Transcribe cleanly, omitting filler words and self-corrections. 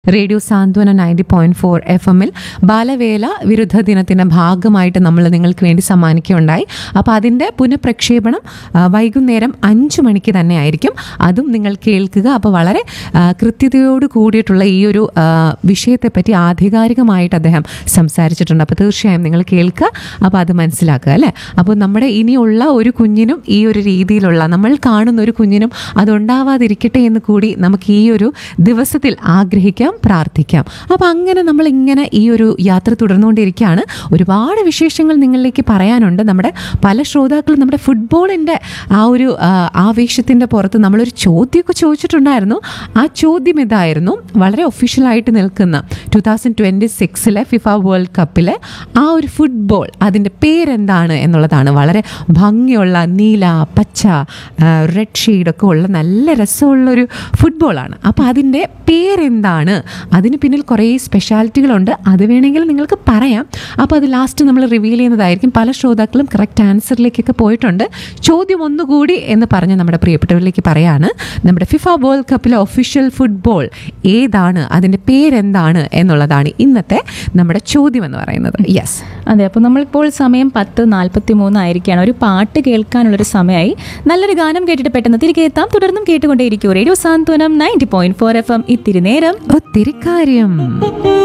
Radio സാന്ത്വന 90.4 FM-ൽ ബാലവേല വിരുദ്ധ ദിനത്തിൻ്റെ ഭാഗമായിട്ട് നമ്മൾ നിങ്ങൾക്ക് വേണ്ടി സമ്മാനിക്കുകയുണ്ടായി. അപ്പോൾ അതിൻ്റെ പുനഃപ്രക്ഷേപണം വൈകുന്നേരം 5 മണിക്ക് തന്നെ ആയിരിക്കും. അതും നിങ്ങൾ കേൾക്കുക. അപ്പോൾ വളരെ കൃത്യതയോട് കൂടിയിട്ടുള്ള ഈ ഒരു വിഷയത്തെപ്പറ്റി ആധികാരികമായിട്ട് അദ്ദേഹം സംസാരിച്ചിട്ടുണ്ട്. അപ്പോൾ തീർച്ചയായും നിങ്ങൾ കേൾക്കുക. അപ്പോൾ അത് മനസ്സിലാക്കുക അല്ലേ. അപ്പോൾ നമ്മുടെ ഇനിയുള്ള ഒരു കുഞ്ഞിനും ഈ ഒരു രീതിയിലുള്ള നമ്മൾ കാണുന്ന ഒരു കുഞ്ഞിനും അതുണ്ടാവാതിരിക്കട്ടെ എന്ന് കൂടി നമുക്ക് ഈ ഒരു ദിവസത്തിൽ ആഗ്രഹിക്കാം, പ്രാർത്ഥിക്കാം. അപ്പം അങ്ങനെ നമ്മളിങ്ങനെ ഈ ഒരു യാത്ര തുടർന്നുകൊണ്ടിരിക്കുകയാണ്. ഒരുപാട് വിശേഷങ്ങൾ നിങ്ങളിലേക്ക് പറയാനുണ്ട്. നമ്മുടെ പല ശ്രോതാക്കളും നമ്മുടെ ഫുട്ബോളിൻ്റെ ആ ഒരു ആവേശത്തിൻ്റെ പുറത്ത് നമ്മളൊരു ചോദ്യമൊക്കെ ചോദിച്ചിട്ടുണ്ടായിരുന്നു. ആ ചോദ്യം ഇതായിരുന്നു: വളരെ ഒഫീഷ്യലായിട്ട് നിൽക്കുന്ന 2026 ഫിഫ വേൾഡ് കപ്പിലെ ആ ഒരു ഫുട്ബോൾ അതിൻ്റെ പേരെന്താണ് എന്നുള്ളതാണ്. വളരെ ഭംഗിയുള്ള നീല, പച്ച, റെഡ് ഷെയ്ഡൊക്കെ ഉള്ള നല്ല രസമുള്ളൊരു ഫുട്ബോളാണ്. അപ്പോൾ അതിൻ്റെ പേരെന്താണ്? അതിന് പിന്നിൽ കുറേ സ്പെഷ്യാലിറ്റികളുണ്ട്. അത് വേണമെങ്കിൽ നിങ്ങൾക്ക് പറയാം. അപ്പോൾ അത് ലാസ്റ്റ് നമ്മൾ റിവീൽ ചെയ്യുന്നതായിരിക്കും. പല ശ്രോതാക്കളും കറക്റ്റ് ആൻസറിലേക്കൊക്കെ പോയിട്ടുണ്ട്. ചോദ്യം ഒന്നുകൂടി എന്ന് പറഞ്ഞ് നമ്മുടെ പ്രിയപ്പെട്ടവരിലേക്ക് പറയാണ്. നമ്മുടെ ഫിഫ വേൾഡ് കപ്പിലെ ഒഫീഷ്യൽ ഫുട്ബോൾ ഏതാണ്, അതിൻ്റെ പേരെന്താണ് എന്നുള്ളതാണ് ഇന്നത്തെ നമ്മുടെ ചോദ്യം എന്ന് പറയുന്നത്. യെസ്, അതെ. അപ്പോൾ നമ്മളിപ്പോൾ സമയം 10:43 ആയിരിക്കുകയാണ്. ഒരു പാട്ട് കേൾക്കാനുള്ളൊരു സമയമായി. നല്ലൊരു ഗാനം കേട്ടിട്ട് പെട്ടെന്ന് തിരികെ എത്താം. തുടർന്നും കേട്ടുകൊണ്ടേയിരിക്കും റേഡിയോ സാന്ത്വനം 90.4 FM. ഇത്തിരി നേരം ഒത്തിരി കാര്യം.